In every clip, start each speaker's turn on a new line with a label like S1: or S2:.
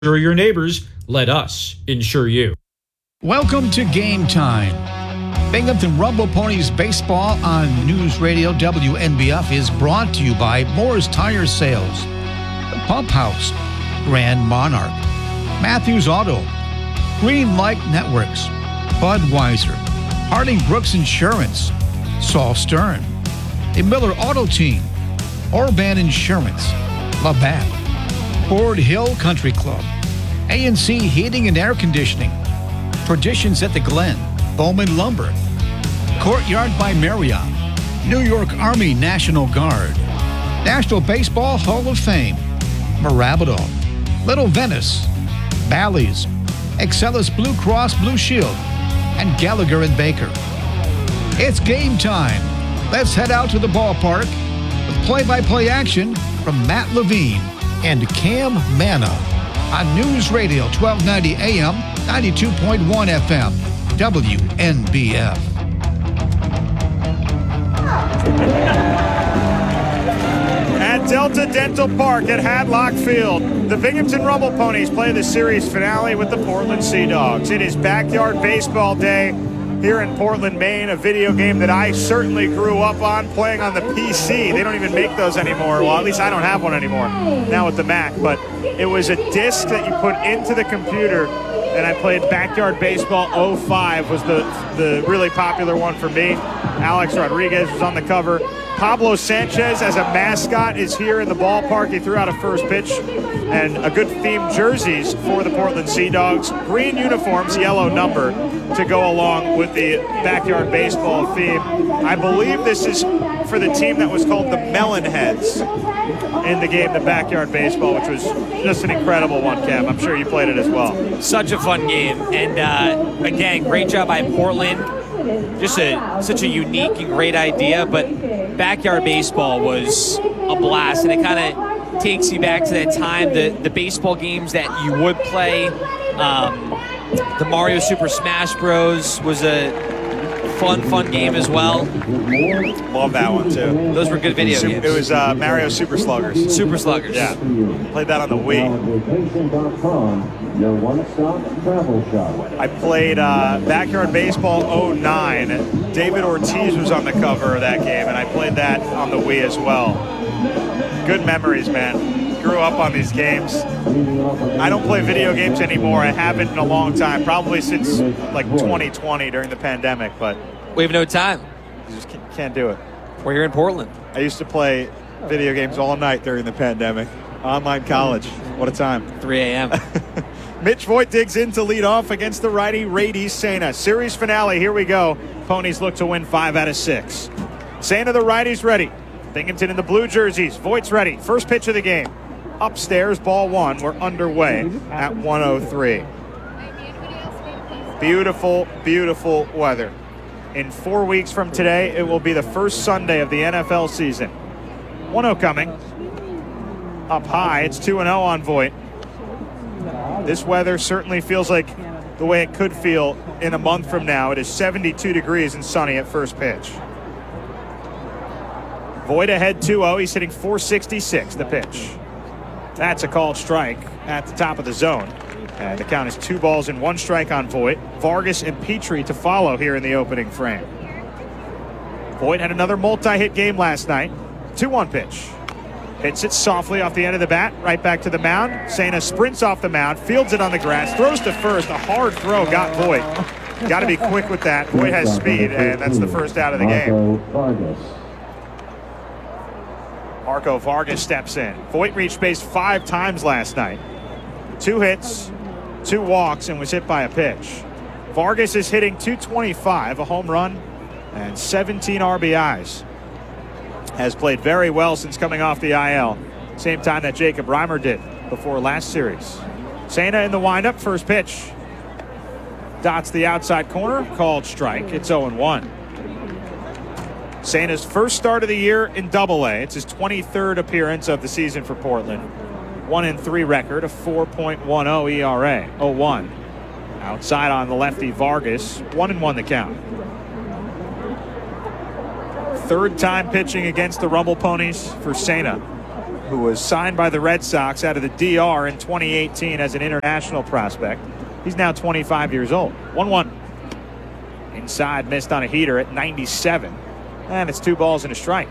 S1: insure your neighbors, let us insure you.
S2: Welcome to Game Time. Binghamton Rumble Ponies Baseball on News Radio WNBF is brought to you by Moore's Tire Sales, The Pump House, Grand Monarch, Matthews Auto, Green Light Networks, Budweiser, Harding Brooks Insurance, Saul Stern, the Miller Auto Team, Orban Insurance, Labatt, Ford Hill Country Club, A&C Heating and Air Conditioning, Traditions at the Glen, Bowman Lumber, Courtyard by Marriott, New York Army National Guard, National Baseball Hall of Fame, Marabadal, Little Venice, Bally's, Excellus Blue Cross Blue Shield, and Gallagher and Baker. It's game time. Let's head out to the ballpark with play-by-play action from Matt Levine and Cam Manna on News Radio 1290 AM, 92.1 FM, WNBF.
S3: At Delta Dental Park at Hadlock Field, the Binghamton Rumble Ponies play the series finale with the Portland Sea Dogs. It is backyard baseball day here in Portland, Maine, a video game that I certainly grew up on playing on the PC. They don't even make those anymore. Well, at least I don't have one anymore now with the Mac, but it was a disc that you put into the computer, and I played Backyard Baseball 05 was the really popular one for me. Alex Rodriguez was on the cover. Pablo Sanchez as a mascot is here in the ballpark. He threw out a first pitch, and a good themed jerseys for the Portland Sea Dogs. Green uniforms, yellow number to go along with the backyard baseball theme. I believe this is for the team that was called the Melonheads in the game, the backyard baseball, which was just an incredible one, Cam. I'm sure you played it as well.
S4: Such a fun game. And again, great job by Portland. Just such a unique and great idea, but backyard baseball was a blast, and it kind of takes you back to that time, the baseball games that you would play. The Mario Super Smash Bros. Was a fun game as well.
S3: Love that one too.
S4: Those were good video games.
S3: It was Mario Super Sluggers.
S4: Super Sluggers.
S3: Yeah. Played that on the Wii.
S5: Your one-stop travel shop.
S3: I played Backyard Baseball 09. David Ortiz was on the cover of that game, and I played that on the Wii as well. Good memories, man. Grew up on these games. I don't play video games anymore. I haven't in a long time, probably since like 2020 during the pandemic, but
S4: we have no time.
S3: You just can't do it.
S4: We're here in Portland.
S3: I used to play video games all night during the pandemic. Online college. What a time.
S4: 3 a.m.
S3: Mitch Voigt digs in to lead off against the righty Rady Sena. Series finale, here we go. Ponies look to win 5 out of 6. Sena, the righty's ready. Binghamton in the blue jerseys. Voigt's ready. First pitch of the game. Upstairs, ball one. We're underway at 1:03. Beautiful, beautiful weather. In 4 weeks from today, it will be the first Sunday of the NFL season. 1-0 coming. Up high, it's 2-0 on Voigt. This weather certainly feels like the way it could feel in a month from now. It is 72 degrees and sunny at first pitch. Voigt ahead 2-0. He's hitting .466, the pitch. That's a called strike at the top of the zone. And the count is 2 balls and 1 strike on Voigt. Vargas and Petrie to follow here in the opening frame. Voigt had another multi-hit game last night. 2-1 pitch. Hits it softly off the end of the bat, right back to the mound. Sena sprints off the mound, fields it on the grass, throws to first. A hard throw got Voigt. Got to be quick with that. Voigt has speed, and that's the first out of the game. Marco Vargas steps in. Voigt reached base 5 times last night. 2 hits, 2 walks, and was hit by a pitch. Vargas is hitting .225, a home run, and 17 RBIs. Has played very well since coming off the IL. Same time that Jacob Reimer did before last series. Sena in the windup, first pitch. Dots the outside corner, called strike. It's 0-1. Sena's first start of the year in Double-A. It's his 23rd appearance of the season for Portland. 1-3 record, a 4.10 ERA. 0-1. Outside on the lefty Vargas. 1-1 the count. Third time pitching against the Rumble Ponies for Sena. who was signed by the Red Sox out of the DR in 2018 as an international prospect. He's now 25 years old. 1-1. Inside, missed on a heater at 97. And it's 2 balls and a strike.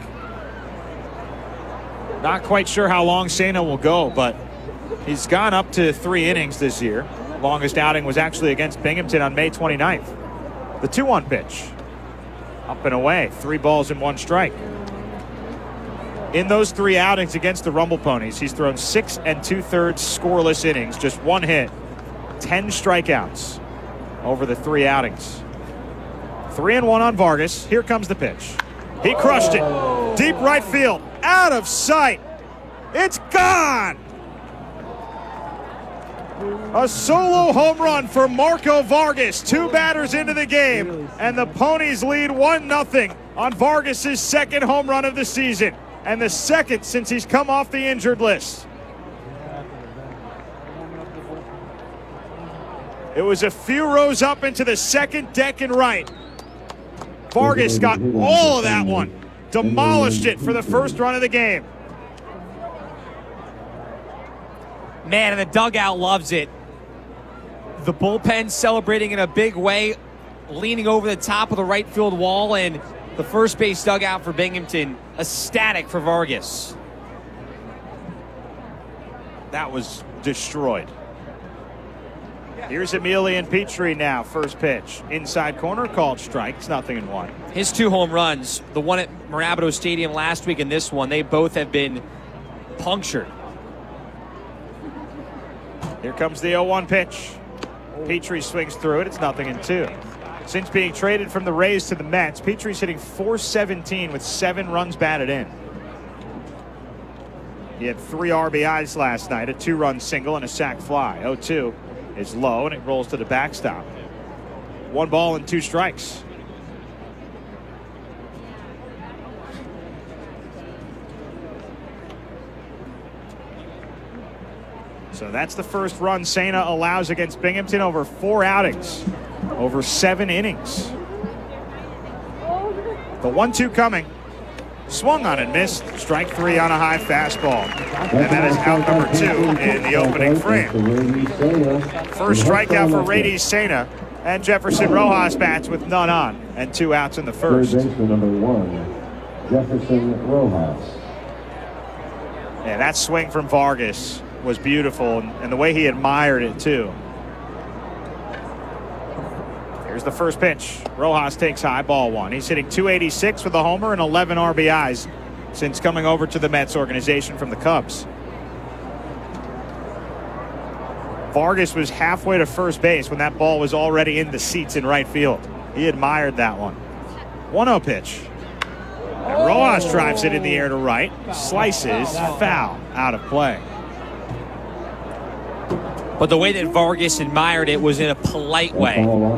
S3: Not quite sure how long Sena will go, but he's gone up to 3 innings this year. Longest outing was actually against Binghamton on May 29th. The 2-1 pitch. Up and away. 3 balls and 1 strike. In those 3 outings against the Rumble Ponies, he's thrown 6 2/3 scoreless innings, just 1 hit, 10 strikeouts over the 3 outings. 3-1 on Vargas. Here comes the pitch. He crushed it. Deep right field. Out of sight. It's gone. A solo home run for Marco Vargas. 2 batters into the game, and the Ponies lead 1-0 on Vargas' second home run of the season, and the second since he's come off the injured list. It was a few rows up into the second deck and right. Vargas got all of that one. Demolished it for the first run of the game.
S4: Man, and the dugout loves it. The bullpen celebrating in a big way, leaning over the top of the right field wall, and the first base dugout for Binghamton ecstatic for Vargas.
S3: That was destroyed. Here's Emilian Petrie now, first pitch. Inside corner, called strike. It's 0-1.
S4: His 2 home runs, the one at Marabito Stadium last week and this one, they both have been punctured.
S3: Here comes the 0-1 pitch. Petrie swings through it. It's 0-2. Since being traded from the Rays to the Mets, Petrie's hitting .417 with 7 runs batted in. He had 3 RBIs last night, a 2-run single and a sac fly. 0-2 is low, and it rolls to the backstop. 1 ball and 2 strikes. So that's the first run Sena allows against Binghamton over 4 outings, over 7 innings. The 1-2 coming. Swung on and missed. Strike 3 on a high fastball. And that is out number 2 in the opening frame. First strikeout for Rady Sena. And Jefferson Rojas bats with none on and 2 outs in the first.
S5: Number 1, Jefferson Rojas.
S3: And that swing from Vargas was beautiful, and the way he admired it too. Here's the first pitch. Rojas takes high, ball 1. He's hitting .286 with a homer and 11 RBIs since coming over to the Mets organization from the Cubs. Vargas was halfway to first base when that ball was already in the seats in right field. He admired that one. 1-0 pitch. And Rojas drives it in the air to right. Slices, foul, out of play.
S4: But the way that Vargas admired it was in a polite way.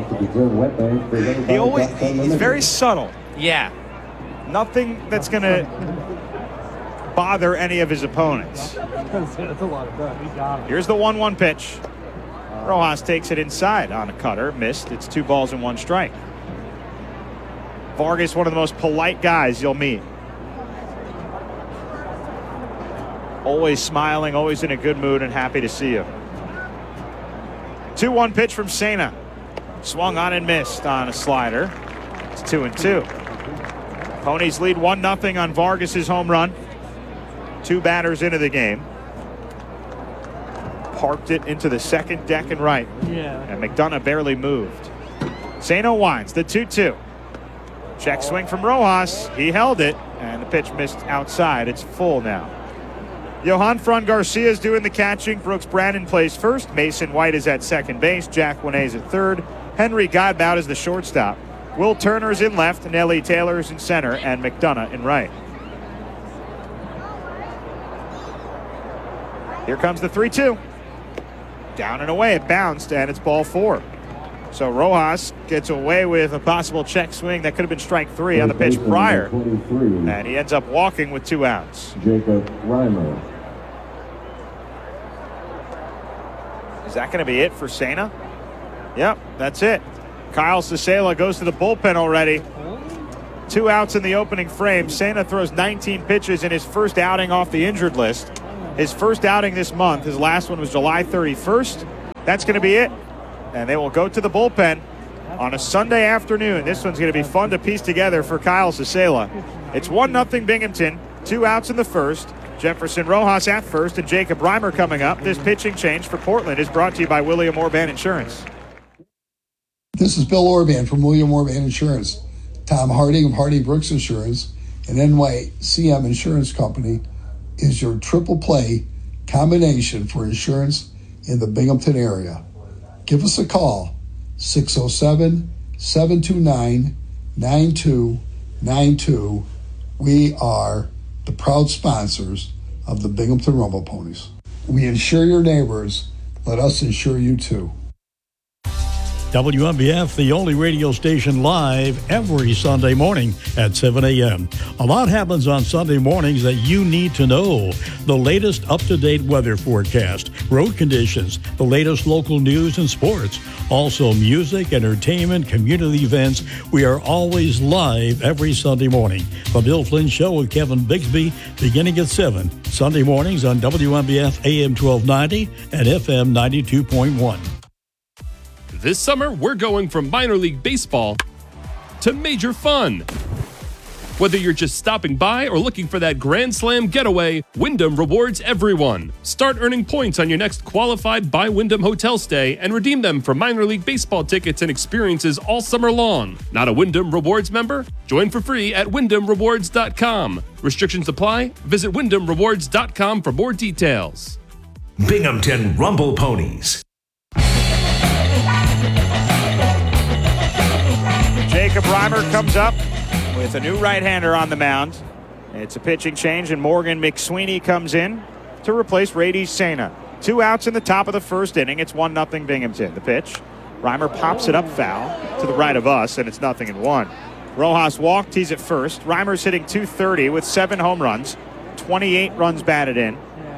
S3: He's very subtle.
S4: Yeah.
S3: Nothing that's going to bother any of his opponents. Here's the 1-1 pitch. Rojas takes it inside on a cutter. Missed. It's 2 balls and 1 strike. Vargas, one of the most polite guys you'll meet. Always smiling, always in a good mood, and happy to see you. 2-1 pitch from Sena. Swung on and missed on a slider. It's 2-2. Ponies lead 1-0 on Vargas' home run. 2 batters into the game. Parked it into the second deck and right. And McDonough barely moved. Sena winds the 2-2. Check swing from Rojas. He held it, and the pitch missed outside. It's full now. Johan Fran Garcia is doing the catching. Brooks Brandon plays first. Mason White is at second base. Jack Winay is at third. Henry Godbout is the shortstop. Will Turner is in left. Nelly Taylor is in center. And McDonough in right. Here comes the 3-2. Down and away. It bounced, and it's ball 4. So Rojas gets away with a possible check swing that could have been strike 3 on the pitch prior. And he ends up walking with 2 outs.
S5: Jacob Reimer.
S3: Is that going to be it for Sena? Yep, that's it. Kyle Sisela goes to the bullpen already. 2 outs in the opening frame. Sena throws 19 pitches in his first outing off the injured list. his first outing this month. His last one was July 31st. That's going to be it. And they will go to the bullpen on a Sunday afternoon. This one's going to be fun to piece together for Kyle Sisela. It's 1-0 Binghamton. 2 outs in the first. Jefferson Rojas at first and Jacob Reimer coming up. This pitching change for Portland is brought to you by William Orban Insurance.
S6: This is Bill Orban from William Orban Insurance. Tom Harding of Harding Brooks Insurance and NYCM Insurance Company is your triple play combination for insurance in the Binghamton area. Give us a call, 607-729-9292. We are the proud sponsors of the Binghamton Rumble Ponies. We insure your neighbors. Let us insure you too.
S7: WMBF, the only radio station live every Sunday morning at 7 a.m. A lot happens on Sunday mornings that you need to know. The latest up-to-date weather forecast, road conditions, the latest local news and sports. Also music, entertainment, community events. We are always live every Sunday morning. The Bill Flynn Show with Kevin Bigsby beginning at 7. Sunday mornings on WMBF AM 1290 and FM 92.1.
S8: This summer, we're going from minor league baseball to major fun. Whether you're just stopping by or looking for that Grand Slam getaway, Wyndham rewards everyone. Start earning points on your next qualified by Wyndham hotel stay and redeem them for minor league baseball tickets and experiences all summer long. Not a Wyndham Rewards member? Join for free at WyndhamRewards.com. Restrictions apply. Visit WyndhamRewards.com for more details.
S9: Binghamton Rumble Ponies.
S3: Jacob Reimer comes up with a new right-hander on the mound. It's a pitching change, and Morgan McSweeney comes in to replace Rady Sena. 2 outs in the top of the first inning. It's 1-0 Binghamton. The pitch. Reimer pops it up foul to the right of us, and it's 0-1. Rojas walked. He's at first. Reimer's hitting .230 with 7 home runs, 28 runs batted in.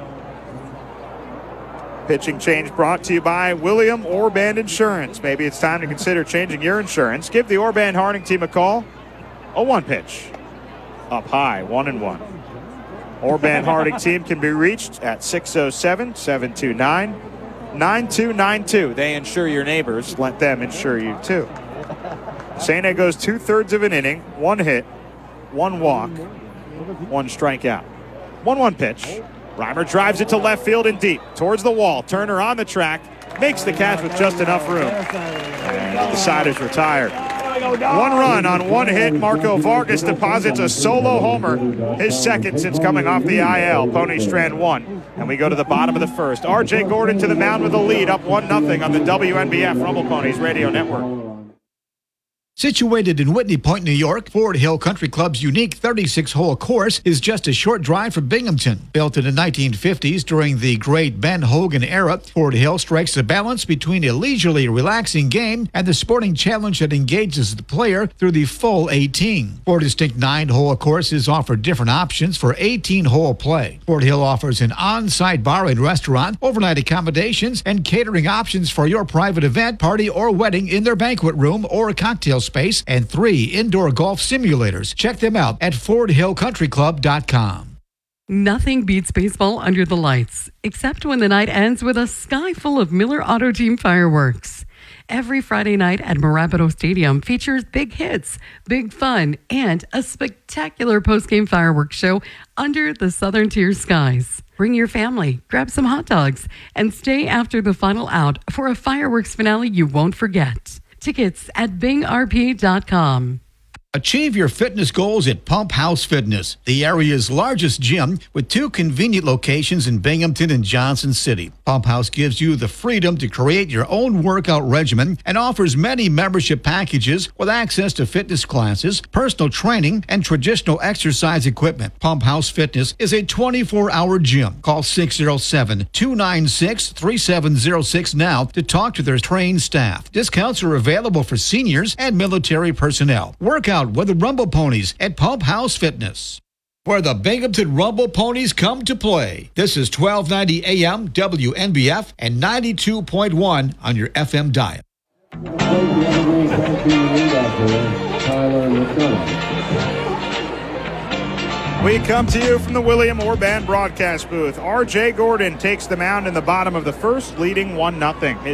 S3: Pitching change brought to you by William Orban Insurance. Maybe it's time to consider changing your insurance. Give the Orban Harding team a call. 0-1 pitch. Up high, 1-1. Orban Harding team can be reached at 607-729-9292. They insure your neighbors. Let them insure you too. Sena goes 2/3 of an inning, 1 hit, 1 walk, 1 strikeout. 1-1 pitch. Reimer drives it to left field and deep, towards the wall. Turner on the track, makes the catch with just enough room. And the side is retired. 1 run on 1 hit. Marco Vargas deposits a solo homer, his second since coming off the IL. Pony Strand 1. And we go to the bottom of the first. R.J. Gordon to the mound with a lead, up 1-0 on the WNBF Rumble Ponies Radio Network.
S2: Situated in Whitney Point, New York, Ford Hill Country Club's unique 36-hole course is just a short drive from Binghamton. Built in the 1950s during the great Ben Hogan era, Ford Hill strikes a balance between a leisurely, relaxing game and the sporting challenge that engages the player through the full 18. 4 distinct 9-hole courses offer different options for 18-hole play. Ford Hill offers an on-site bar and restaurant, overnight accommodations, and catering options for your private event, party, or wedding in their banquet room or cocktail space, and 3 indoor golf simulators. Check them out at FordHillCountryClub.com.
S10: Nothing beats baseball under the lights, except when the night ends with a sky full of Miller Auto Team fireworks. Every Friday night at Marapido Stadium features big hits, big fun, and a spectacular post-game fireworks show under the Southern Tier skies. Bring your family, grab some hot dogs, and stay after the final out for a fireworks finale you won't forget. Tickets at bingrpa.com.
S2: Achieve your fitness goals at Pump House Fitness, the area's largest gym with 2 convenient locations in Binghamton and Johnson City. Pump House gives you the freedom to create your own workout regimen and offers many membership packages with access to fitness classes, personal training, and traditional exercise equipment. Pump House Fitness is a 24-hour gym. Call 607-296-3706 now to talk to their trained staff. Discounts are available for seniors and military personnel. Work out with the Rumble Ponies at Pump House Fitness, where the Binghamton Rumble Ponies come to play. This is 1290 AM WNBF and 92.1 on your FM dial.
S3: We come to you from the William Orban broadcast booth. R.J. Gordon takes the mound in the bottom of the first, leading 1-0.